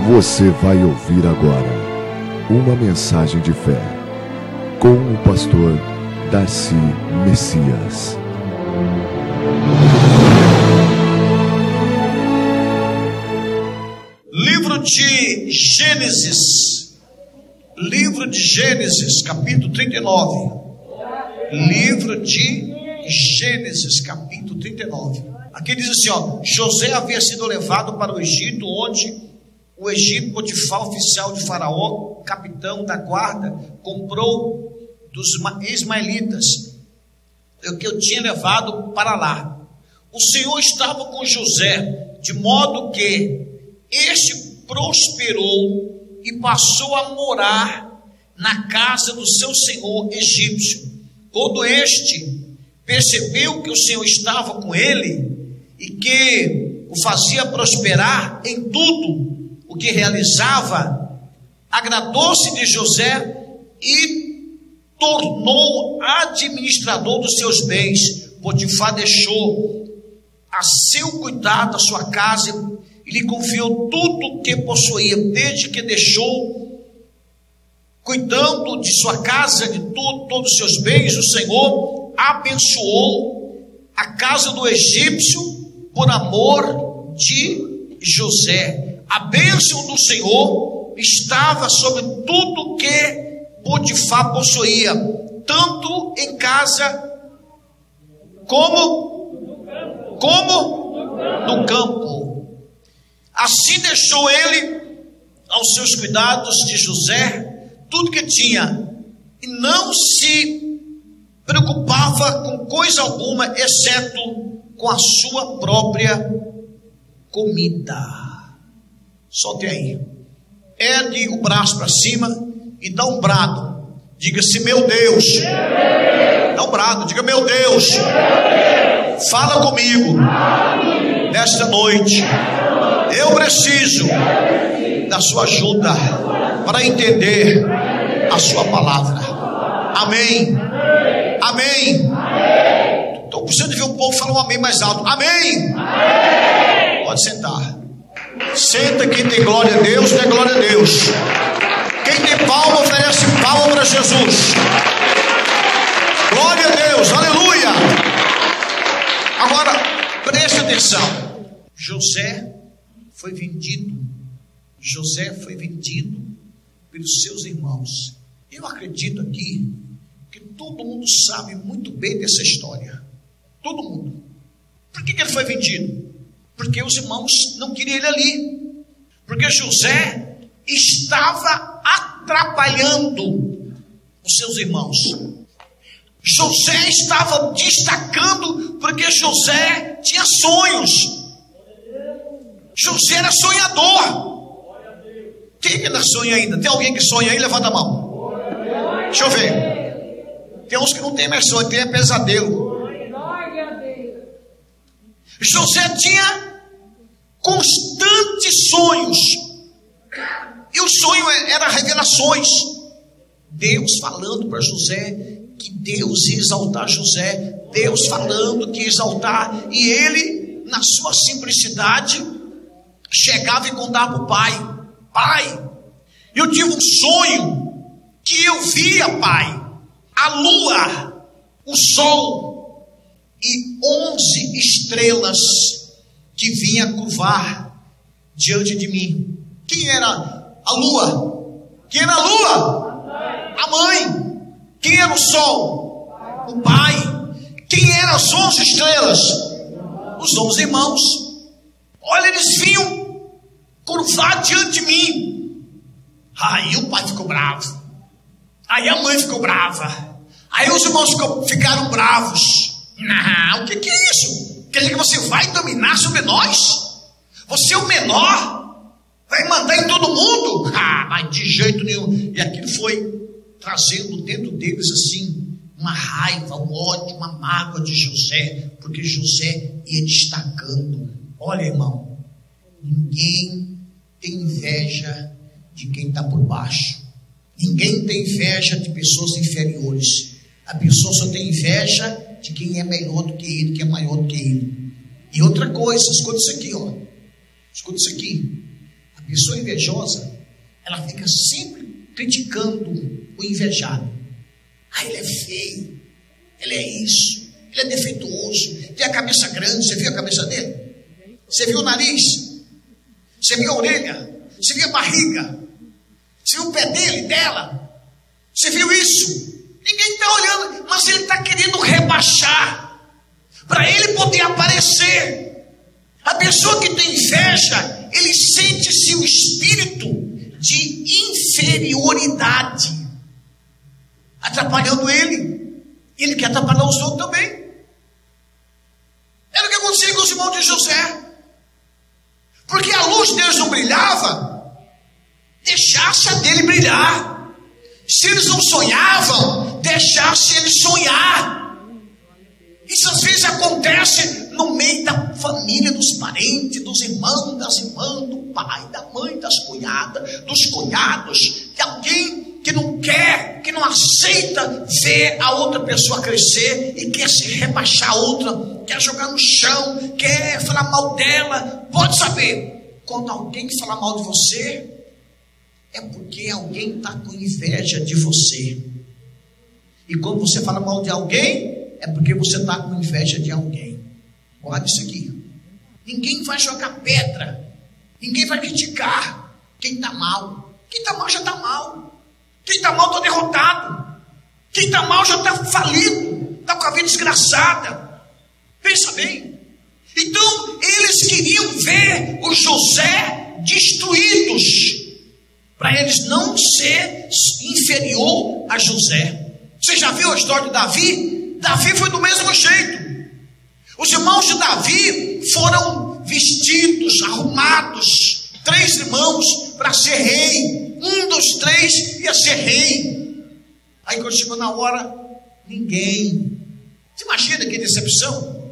Você vai ouvir agora uma mensagem de fé com o pastor Darcy Messias. Livro de Gênesis, capítulo 39. Livro de Gênesis, capítulo 39. Aqui diz assim, José havia sido levado para o Egito, onde o Egito, Potifar, oficial de Faraó, capitão da guarda, comprou dos ismaelitas o que eu tinha levado para lá. O Senhor estava com José, de modo que este prosperou e passou a morar na casa do seu senhor egípcio. Quando este percebeu que o Senhor estava com ele e que o fazia prosperar em tudo o que realizava, agradou-se de José e tornou administrador dos seus bens. Potifar deixou a seu cuidado a sua casa e lhe confiou tudo o que possuía. Desde que deixou cuidando de sua casa, de todos os seus bens, o Senhor abençoou a casa do egípcio por amor de José. A bênção do Senhor estava sobre tudo que Potifar possuía, tanto em casa como no campo. Assim deixou ele aos seus cuidados de José tudo que tinha, e não se preocupava com coisa alguma, exceto com a sua própria comida. Solte aí. Ergue o braço para cima e dá um brado. Diga-se, meu Deus. Dá um brado, diga, meu Deus. Fala comigo. Nesta noite. Eu preciso da sua ajuda para entender a sua palavra. Amém. Amém. Estou precisando de ver um povo falar um amém mais alto. Amém. Pode sentar. Senta, quem tem glória a Deus, dê glória a Deus. Quem tem palma, oferece palma para Jesus. Glória a Deus, aleluia. Agora, preste atenção. José foi vendido pelos seus irmãos. Eu acredito aqui que todo mundo sabe muito bem dessa história. Todo mundo. Por que ele foi vendido? Porque os irmãos não queriam ele ali. Porque José estava atrapalhando os seus irmãos. José estava destacando porque José tinha sonhos. José era sonhador. Quem ainda sonha ainda? Tem alguém que sonha aí? Levanta a mão. Deixa eu ver. Tem uns que não tem mais sonho, tem pesadelo. José tinha constantes sonhos. E o sonho era revelações. Deus falando para José que Deus ia exaltar José. Deus falando que ia exaltar. E ele, na sua simplicidade, chegava e contava para o pai: Pai, eu tive um sonho que eu via, pai, a lua, o sol e 11 estrelas que vinha curvar diante de mim. Quem era a lua? Quem era a lua? A mãe. Quem era o sol? O pai. Quem eram as 11 estrelas? Os 11 irmãos. Olha, eles vinham curvar diante de mim. Aí o pai ficou bravo. Aí a mãe ficou brava. Aí os irmãos ficaram bravos. Não, o que é isso? Quer dizer que você vai dominar sobre nós? Você é o menor? Vai mandar em todo mundo? Mas de jeito nenhum. E aquilo foi trazendo dentro deles assim uma raiva, um ódio, uma mágoa de José, porque José ia destacando. Olha, irmão, ninguém tem inveja de quem está por baixo. Ninguém tem inveja de pessoas inferiores. A pessoa só tem inveja de quem é melhor do que ele, que é maior do que ele. E outra coisa, escuta isso aqui, Escuta isso aqui. A A pessoa invejosa, ela fica sempre criticando o invejado. Ele é feio, ele é isso, ele é defeituoso, tem a cabeça grande. Você viu a cabeça dele? Você viu o nariz? Você viu a orelha? Você viu a barriga? Você viu o pé dele, dela? Você viu isso? Ninguém está olhando, mas ele está querendo rebaixar, para ele poder aparecer. A pessoa que tem inveja, ele sente-se o espírito de inferioridade, atrapalhando ele. Ele quer atrapalhar os outros também. Era o que acontecia com os irmãos de José. Porque a luz de Deus não brilhava, deixasse a dele brilhar. Se eles não sonhavam, deixasse ele sonhar. Isso às vezes acontece no meio da família, dos parentes, dos irmãos, das irmãs, do pai, da mãe, das cunhadas, dos cunhados, de alguém que não quer, que não aceita ver a outra pessoa crescer e quer se rebaixar a outra, quer jogar no chão, quer falar mal dela. Pode saber, quando alguém fala mal de você, é porque alguém está com inveja de você. E quando você fala mal de alguém, é porque você está com inveja de alguém. Olha isso aqui. Ninguém vai jogar pedra, ninguém vai criticar quem está mal. Quem está mal já está mal. Quem está mal está derrotado. Quem está mal já está falido, está com a vida desgraçada. Pensa bem. Então eles queriam ver o José destruídos, para eles não ser inferior a José. Você já viu a história de Davi? Davi foi do mesmo jeito. Os irmãos de Davi foram vestidos, arrumados, 3 irmãos para ser rei. Um dos 3 ia ser rei. Aí quando chegou na hora, ninguém. Você imagina que decepção?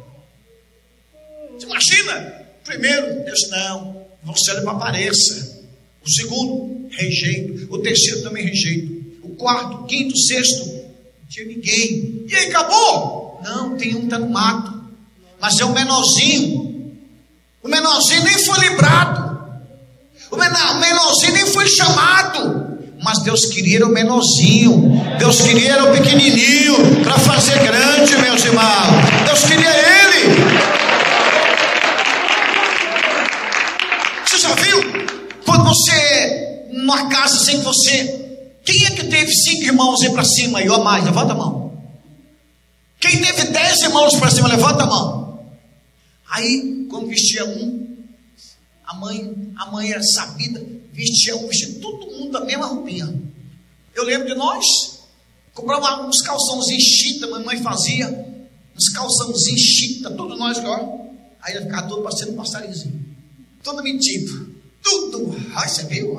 Você imagina? Primeiro, Deus não, você não apareça. O segundo, rejeito. O terceiro também rejeito. O quarto, quinto, sexto, não tinha ninguém. E aí, acabou? Não, tem um que está no mato. Mas é o menorzinho. O menorzinho nem foi lembrado. O menorzinho nem foi chamado. Mas Deus queria o menorzinho. Deus queria o pequenininho para fazer grande, meus irmãos. Deus queria ele. Você já viu? Quando você, numa casa sem você, quem é que teve 5 irmãos aí para cima e ou mais? Levanta a mão. Quem teve 10 irmãos para cima, levanta a mão. Aí, quando vestia um, a mãe era sabida, vestia todo mundo da mesma roupinha. Eu lembro de nós, comprava uns calçãozinhos chita, a mamãe fazia, uns calçãozinhos chita, todos nós, ó. Aí ia ficar todo parecendo um passarinho, todo metido, tudo. Você viu?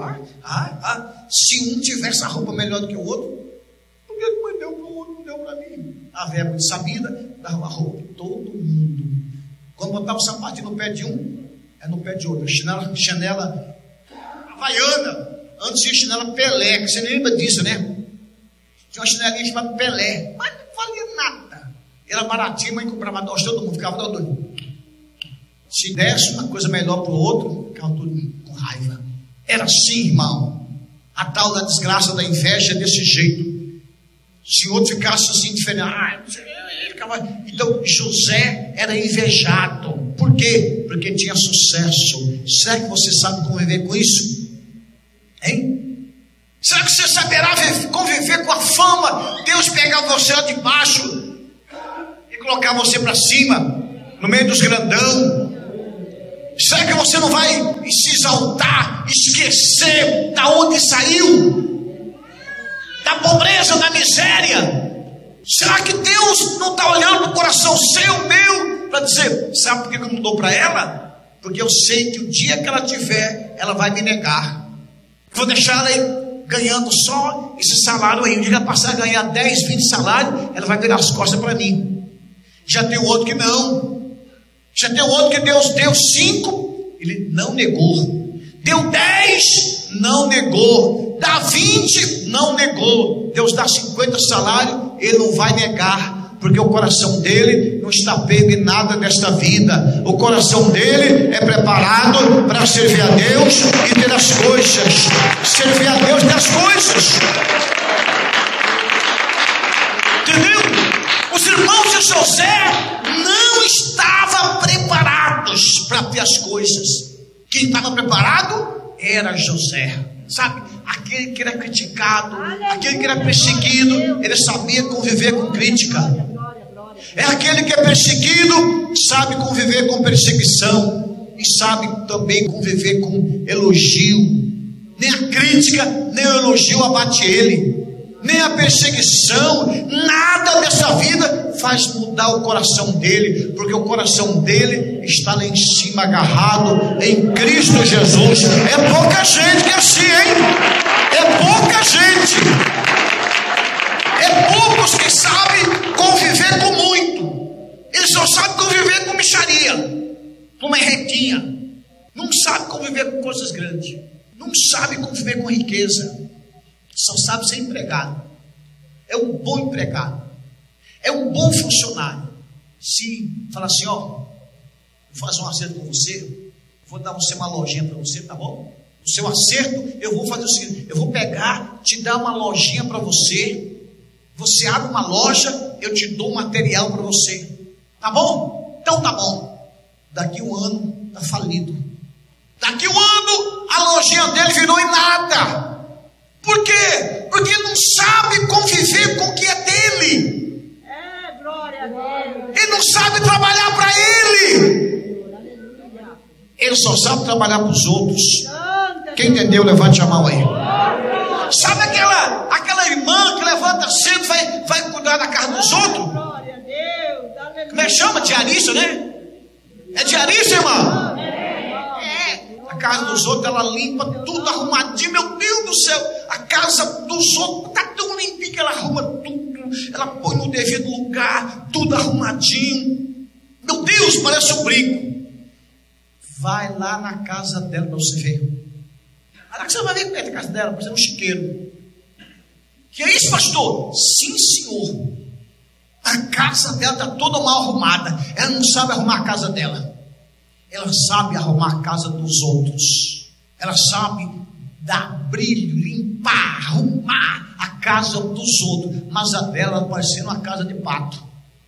Se um tivesse a roupa melhor do que o outro, por que a mãe deu para o outro, não deu para mim? A velha muito sabida, dava a roupa de todo mundo. Quando botava o sapatinho no pé de um, é no pé de outro. Chinela havaiana. Antes tinha chinela Pelé, que você nem lembra disso, né? Tinha uma chinelinha chamada Pelé, mas não valia nada. Era baratinho, mas comprava nós, todo mundo ficava doido. Se desse uma coisa melhor para o outro, ficava todo com raiva. Era assim, irmão. A tal da desgraça da inveja é desse jeito. Se o outro ficasse assim diferente, ele ficava. Então José era invejado. Por quê? Porque tinha sucesso. Será que você sabe conviver com isso? Hein? Será que você saberá conviver com a fama? Deus pegar você lá de baixo e colocar você para cima, no meio dos grandão. Será que você não vai se exaltar, esquecer da onde saiu? Da pobreza, da miséria? Será que Deus não está olhando para o coração seu, meu, para dizer, sabe por que eu não dou para ela? Porque eu sei que o dia que ela tiver, ela vai me negar. Vou deixar ela aí ganhando só esse salário aí. O dia que ela passar a ganhar 10, 20 salários, ela vai virar as costas para mim. Já tem outro que não. Já tem outro que Deus deu 5, ele não negou. Deu 10, não negou. Dá 20, não negou. Deus dá 50 salários, ele não vai negar, porque o coração dele não está pego em nada desta vida. O coração dele é preparado para servir a Deus e ter as preparado era José. Sabe, aquele que era criticado, aquele que era perseguido, ele sabia conviver com crítica. É aquele que é perseguido, sabe conviver com perseguição e sabe também conviver com elogio. Nem a crítica, nem o elogio abate ele, nem a perseguição, nada dessa vida faz mudar o coração dele, porque o coração dele está lá em cima, agarrado em Cristo Jesus. É pouca gente que é assim, hein? É pouca gente. É poucos que sabem conviver com muito. Eles só sabem conviver com mixaria, com merrequinha. Não sabem conviver com coisas grandes. Não sabem conviver com riqueza. Só sabe ser empregado. É um bom empregado. É um bom funcionário. Se falar assim, ó, vou fazer um acerto com você, vou dar você uma lojinha para você, tá bom? O seu acerto, eu vou fazer o seguinte, eu vou pegar, te dar uma lojinha para você. Você abre uma loja, eu te dou material para você. Tá bom? Então tá bom. Daqui um ano, tá falido. Daqui um ano, a lojinha dele virou em nada. Por quê? Porque ele não sabe conviver com o que é dele. É, glória a Deus. Ele não sabe trabalhar para ele. Ele só sabe trabalhar para os outros. Quem entendeu, levante a mão aí. Sabe aquela irmã que levanta cedo, vai cuidar da casa dos outros? Glória a Deus. Como é que chama? Diarista, né? É diarista, irmã? A casa dos outros, ela limpa tudo arrumadinho. Meu Deus do céu, a casa dos outros está tão limpinha que ela arruma tudo, ela põe no devido lugar, tudo arrumadinho. Meu Deus, parece um brinco. Vai lá na casa dela para você ver. Olha que você vai ver como é a casa dela, parece um chiqueiro. Que é isso, pastor? Sim, senhor. A casa dela está toda mal arrumada. Ela não sabe arrumar a casa dela. Ela sabe arrumar a casa dos outros. Ela sabe dar brilho, limpar, arrumar a casa dos outros. Mas a dela parecendo uma casa de pato.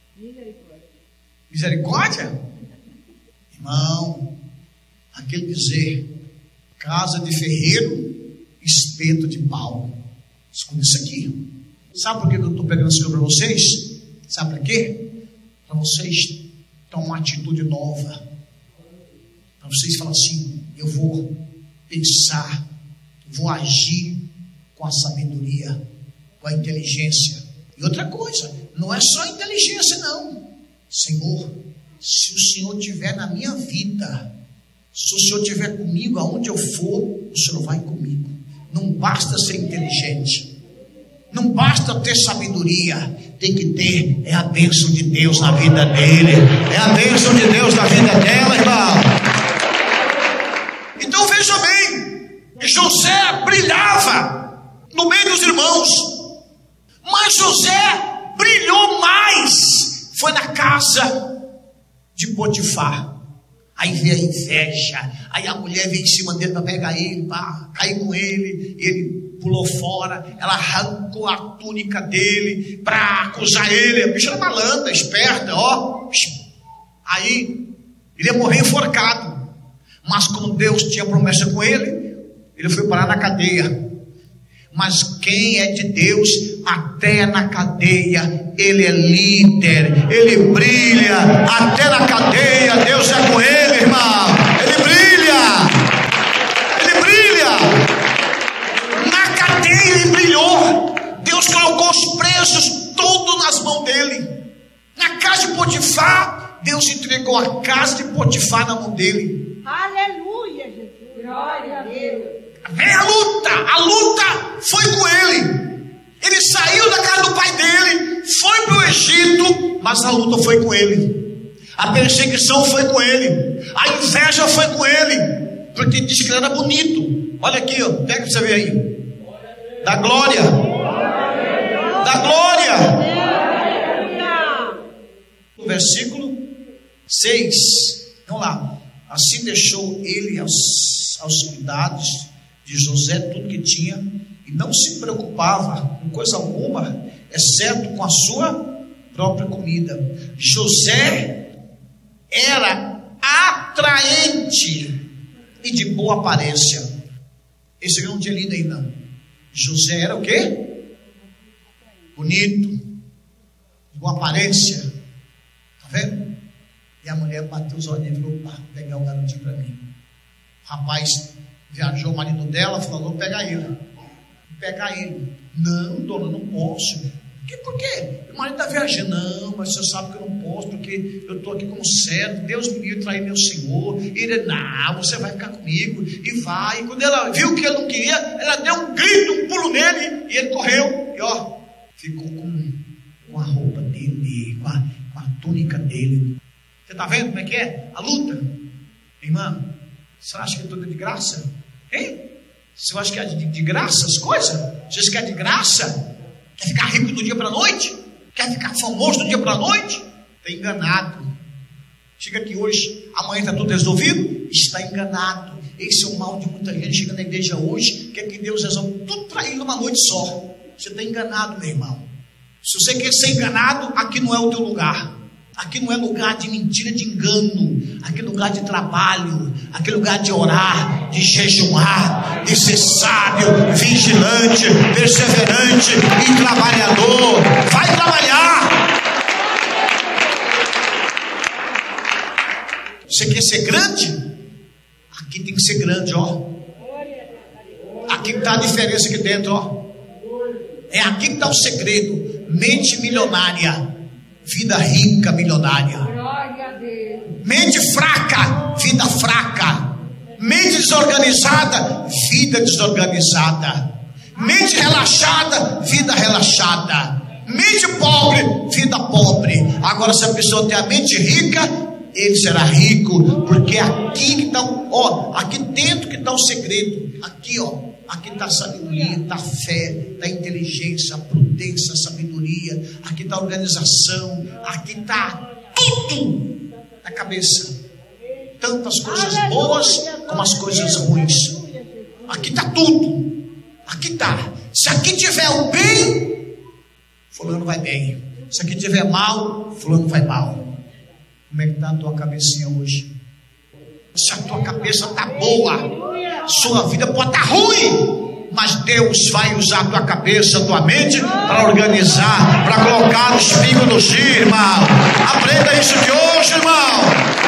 Misericórdia? Irmão, aquele dizer, casa de ferreiro, espeto de pau. Escuta isso aqui. Sabe por que eu estou pegando isso para vocês? Sabe por quê? Para vocês tomar uma atitude nova. Para vocês falarem assim, eu vou pensar, vou agir com a sabedoria, com a inteligência. E outra coisa, não é só inteligência não. Senhor, se o Senhor estiver na minha vida, se o Senhor estiver comigo aonde eu for, o Senhor vai comigo. Não basta ser inteligente, não basta ter sabedoria, tem que ter a bênção de Deus na vida dele, é a bênção de Deus na vida dela, irmão. Então veja bem, José brilhava no meio dos irmãos, mas José brilhou mais, foi na casa de Potifar. Aí veio a inveja, aí a mulher veio em cima dele para pegar ele, para cair com ele, ele pulou fora, ela arrancou a túnica dele para acusar ele. A bicha era malandra, esperta, ó. Aí ele ia morrer enforcado, mas como Deus tinha promessa com ele, ele foi parar na cadeia. Mas quem é de Deus, até na cadeia, ele é líder, ele brilha, até na cadeia, Deus é com ele, irmão, ele brilha, na cadeia ele brilhou, Deus colocou os presos todos nas mãos dele. Na casa de Potifar, Deus entregou a casa de Potifar na mão dele. Aleluia, Jesus, glória a Deus. Vem a luta foi com ele. Ele saiu da casa do pai dele, foi para o Egito, mas a luta foi com ele. A perseguição foi com ele. A inveja foi com ele, porque disse que ele era bonito. Olha aqui, ó, pega para você ver aí. Da glória. Da glória. No versículo 6. Vamos lá. Assim deixou ele aos cuidados de José tudo que tinha, e não se preocupava com coisa alguma, exceto com a sua própria comida. José era atraente e de boa aparência. Esse eu não tinha lido aí não. José era o quê? Bonito, de boa aparência. Tá vendo? E a mulher bateu os olhos e falou: pá, vou pegar o garotinho para mim. O rapaz viajou, o marido dela falou: vou pegar ele. Vou pegar ele. Não, dona, não posso. Por quê? O marido está viajando. Não, mas você sabe que eu não posso, porque eu estou aqui como servo. Deus me livre trair meu senhor. E ele: não, você vai ficar comigo. E vai. E quando ela viu que ele não queria, ela deu um grito, um pulo nele. E ele correu. E ó, ficou com a roupa dele, com a túnica dele. Você está vendo como é que é? A luta. Irmã, você acha que é toda de graça? Hein? Você acha que é de graça as coisas? Você quer de graça? Quer ficar rico do dia para a noite? Quer ficar famoso do dia para a noite? Está enganado. Chega aqui hoje, amanhã está tudo resolvido? Está enganado. Esse é o mal de muita gente. Chega na igreja hoje, quer que Deus resolva tudo para ele numa noite só. Você está enganado, meu irmão. Se você quer ser enganado, aqui não é o teu lugar. Aqui não é lugar de mentira, de engano. Aqui é lugar de trabalho. Aqui é lugar de orar, de jejuar, de ser sábio, vigilante, perseverante e trabalhador. Vai trabalhar. Você quer ser grande? Aqui tem que ser grande, ó. Aqui está a diferença aqui dentro, ó. É aqui que está o segredo. Mente milionária, vida rica, milionária. Mente fraca, vida fraca. Mente desorganizada, vida desorganizada. Mente relaxada, vida relaxada. Mente pobre, vida pobre. Agora, se a pessoa tem a mente rica, ele será rico, porque aqui que está, ó, aqui dentro que está o segredo. Aqui, ó. Aqui está a sabedoria, está a fé, está a inteligência, a prudência, a sabedoria. Aqui está a organização. Aqui está tudo na cabeça. Tanto as coisas boas como as coisas ruins. Aqui está tudo. Aqui está. Se aqui tiver o bem, fulano vai bem. Se aqui tiver mal, fulano vai mal. Como é que está a tua cabecinha hoje? Se a tua cabeça está boa, sua vida pode estar ruim, mas Deus vai usar a tua cabeça, a tua mente para organizar, para colocar os pingos nos is, irmão. Aprenda isso de hoje, irmão.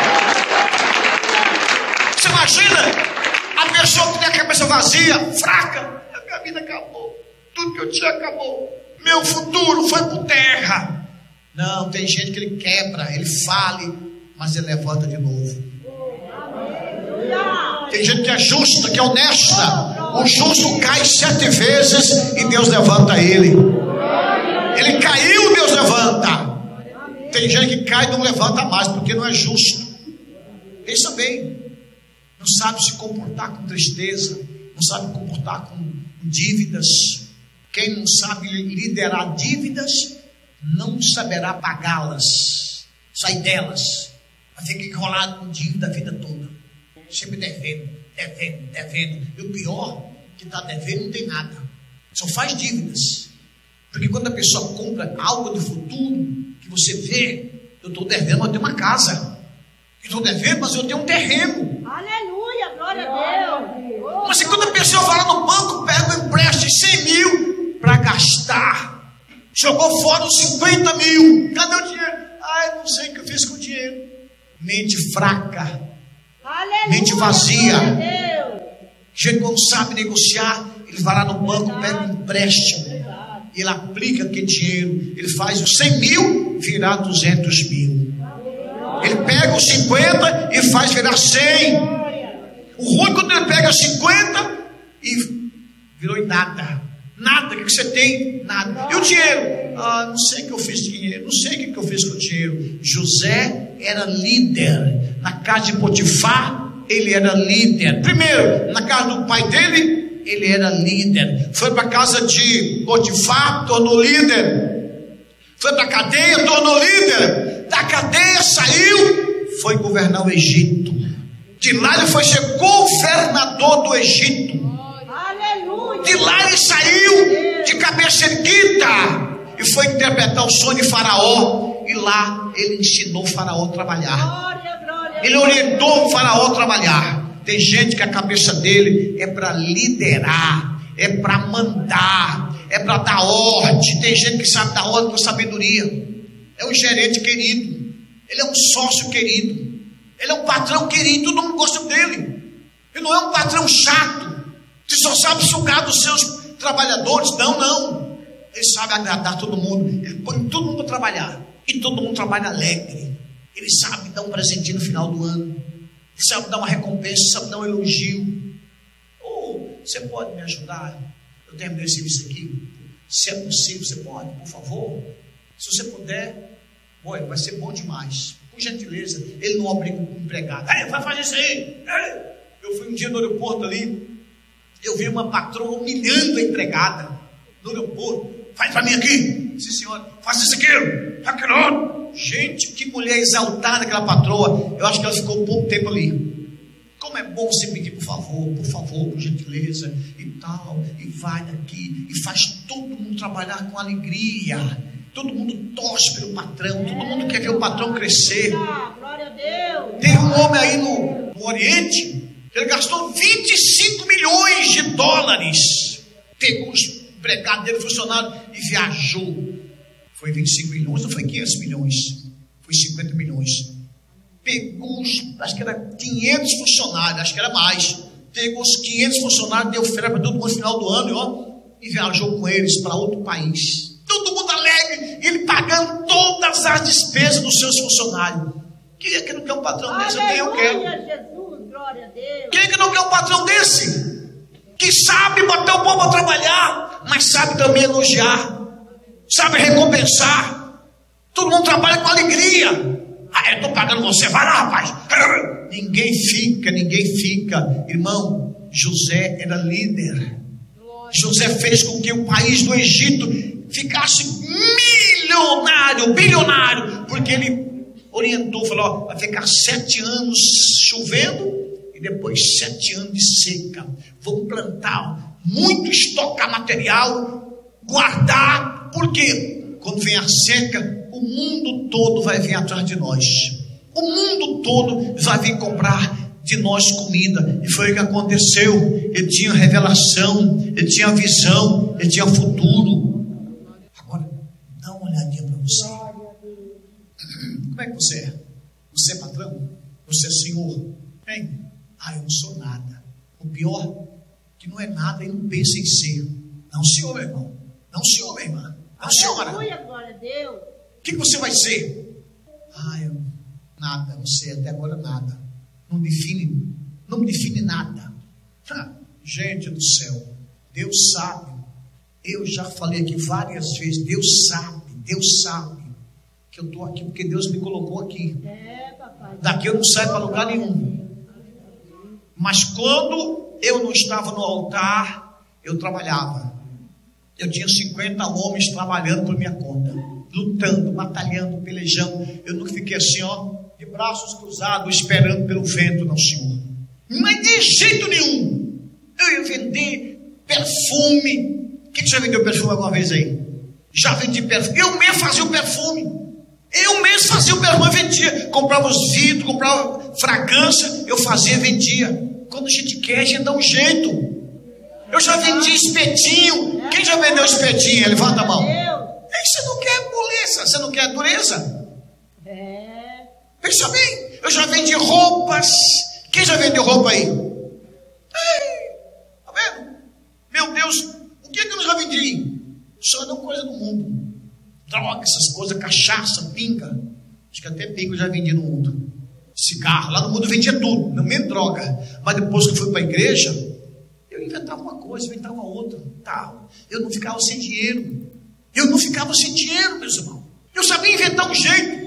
Você imagina a pessoa que tem a cabeça vazia, fraca. A minha vida acabou, tudo que eu tinha acabou, meu futuro foi por terra. Não, tem gente que ele quebra, ele fale, mas ele levanta de novo. Tem gente que é justa, que é honesta. O justo cai 7 vezes e Deus levanta ele. Ele caiu, Deus levanta. Tem gente que cai e não levanta mais, porque não é justo. Pensa bem. Não sabe se comportar com tristeza, não sabe comportar com dívidas. Quem não sabe liderar dívidas, não saberá pagá-las, sair delas. Vai ficar enrolado com dívida a vida toda. Sempre devendo. E o pior, que está devendo não tem nada. Só faz dívidas. Porque quando a pessoa compra algo do futuro, que você vê, eu estou devendo, mas eu tenho uma casa. Eu estou devendo, mas eu tenho um terreno. Aleluia, glória a Deus. Mas quando a pessoa vai lá no banco, pega um empréstimo de 100 mil para gastar. Jogou fora os 50 mil. Cadê o dinheiro? Ai, não sei o que eu fiz com o dinheiro. Mente fraca. Aleluia, mente vazia. Gente quando sabe negociar, ele vai lá no banco, pega um empréstimo, ele aplica aquele dinheiro, ele faz os 100 mil virar 200 mil. Ele pega os 50 e faz virar 100. O ruim quando ele pega 50 e virou em nada. Nada, o que você tem? Nada. E o dinheiro? Ah, não sei o que eu fiz com dinheiro, não sei o que eu fiz com o dinheiro. José era líder. Na casa de Potifar, ele era líder. Primeiro, na casa do pai dele, ele era líder. Foi para a casa de Potifar, tornou líder. Foi para a cadeia, tornou líder. Da cadeia saiu, foi governar o Egito. De lá ele foi ser governador do Egito. De lá ele saiu de cabeça erguida e foi interpretar o sonho de Faraó. E lá ele ensinou o Faraó a trabalhar. Ele orientou o Faraó a trabalhar. Tem gente que a cabeça dele é para liderar, é para mandar, é para dar ordem. Tem gente que sabe dar ordem com sabedoria. É um gerente querido, ele é um sócio querido, ele é um patrão querido, todo mundo gosta dele. Ele não é um patrão chato, que só sabe sugar dos seus trabalhadores. Não. Ele sabe agradar todo mundo. Ele põe todo mundo para trabalhar, e todo mundo trabalha alegre. Ele sabe dar um presentinho no final do ano, ele sabe dar uma recompensa, sabe dar um elogio. Você pode me ajudar? Eu terminei esse serviço aqui. Se é possível, você pode, por favor? Se você puder, vai ser bom demais. Por gentileza. Ele não obriga o empregado. Vai fazer isso aí. Eu fui um dia no aeroporto ali, eu vi uma patroa humilhando a empregada no aeroporto. Faz para mim aqui. Sim, senhora. Faça isso aqui. Gente, que mulher exaltada aquela patroa. Eu acho que ela ficou um pouco tempo ali. Como é bom você pedir por favor, por gentileza e tal, e vai daqui, e faz todo mundo trabalhar com alegria. Todo mundo torce pelo patrão, todo mundo quer ver o patrão crescer. Glória a Deus. Tem um homem aí no Oriente, ele gastou 25 milhões de dólares. Pegou os empregados dele, funcionário, e viajou. Foi 25 milhões, não foi 500 milhões, foi 50 milhões. Pegou acho que era 500 funcionários, acho que era mais. Pegou os 500 funcionários, deu férias para todo mundo no final do ano, e viajou com eles para outro país. Todo mundo alegre, ele pagando todas as despesas dos seus funcionários. Quem é que não quer um patrão desse? Eu quero. Jesus, glória a Deus. Quem é que não quer um patrão desse? Que sabe botar o povo para trabalhar, mas sabe também elogiar, sabe recompensar. Todo mundo trabalha com alegria. Eu estou pagando você, vai lá, rapaz. Ninguém fica. Irmão, José era líder. José fez com que o país do Egito ficasse bilionário, porque ele orientou, falou: vai ficar 7 anos chovendo e depois 7 anos de seca. Vamos plantar muito, estocar material, guardar, porque quando vem a seca, o mundo todo vai vir atrás de nós. O mundo todo vai vir comprar de nós comida. E foi o que aconteceu. Ele tinha revelação, ele tinha visão, ele tinha futuro. Agora, dá uma olhadinha para você. Como é que você é? Você é patrão? Você é senhor? Hein? Eu não sou nada. O pior, que não é nada e não pensa em ser. Não, senhor, meu irmão. Não, senhor, minha irmã. Não, senhora. Glória a Deus. O que você vai ser? Eu nada, não sei, até agora nada. Não me define nada. Gente do céu, Deus sabe. Eu já falei aqui várias vezes, Deus sabe que eu estou aqui porque Deus me colocou aqui. Papai. Daqui eu não saio para lugar nenhum. Mas quando eu não estava no altar, eu trabalhava. Eu tinha 50 homens trabalhando por minha conta, lutando, batalhando, pelejando. Eu nunca fiquei assim, de braços cruzados, esperando pelo vento, não, senhor. Mas de jeito nenhum. Eu ia vender perfume. Quem já vendeu perfume alguma vez aí? Já vendi perfume. Eu mesmo fazia o perfume. Eu vendia. Comprava os vidros, comprava fragrância. Eu fazia e vendia. Quando a gente quer, a gente dá um jeito. Eu já vendi espetinho. Quem já vendeu espetinho? Levanta a mão. Você não quer moleza, você não quer dureza. Pensa bem. Eu já vendi roupas. Quem já vendeu roupa aí? Tá vendo? Meu Deus, o que é que eu já vendi? Só não coisa do mundo. Droga, essas coisas, cachaça, pinga. Acho que até pinga eu já vendi no mundo. Cigarro, lá no mundo eu vendia tudo, não menos droga. Mas depois que eu fui para a igreja, eu inventava uma coisa, inventava outra, tal. Eu não ficava sem dinheiro. Meus irmãos. Eu sabia inventar um jeito.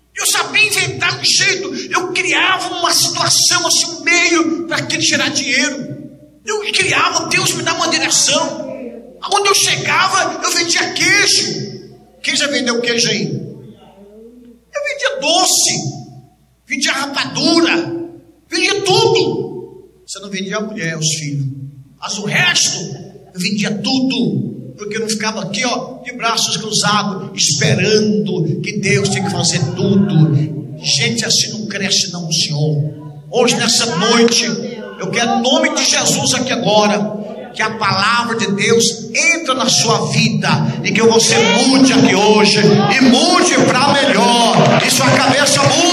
Eu criava uma situação, assim, um meio para aquele gerar dinheiro. Eu criava, Deus me dá uma direção. Onde eu chegava, eu vendia queijo. Quem já vendeu queijo aí? Eu vendia doce, vendia rapadura, vendia tudo. Você não vendia a mulher, os filhos. Mas o resto, eu vendia tudo. Porque eu não ficava aqui, de braços cruzados, esperando que Deus tinha que fazer tudo. Gente assim não cresce não, Senhor. Hoje, nessa noite, Eu quero, em nome de Jesus, aqui agora, que a palavra de Deus entre na sua vida e que você mude aqui hoje, e mude para melhor, e sua cabeça mude.